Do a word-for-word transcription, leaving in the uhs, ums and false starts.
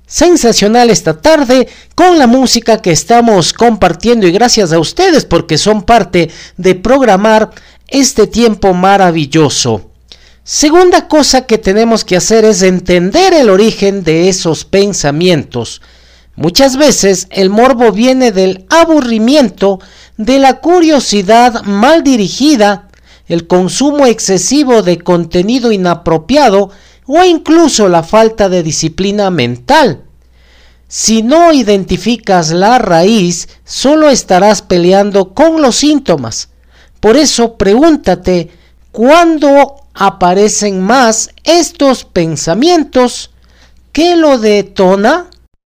sensacional esta tarde con la música que estamos compartiendo y gracias a ustedes porque son parte de programar este tiempo maravilloso. Segunda cosa que tenemos que hacer es entender el origen de esos pensamientos. Muchas veces el morbo viene del aburrimiento, de la curiosidad mal dirigida, el consumo excesivo de contenido inapropiado o incluso la falta de disciplina mental. Si no identificas la raíz, solo estarás peleando con los síntomas. Por eso pregúntate, ¿cuándo aparecen más estos pensamientos? ¿Qué lo detona?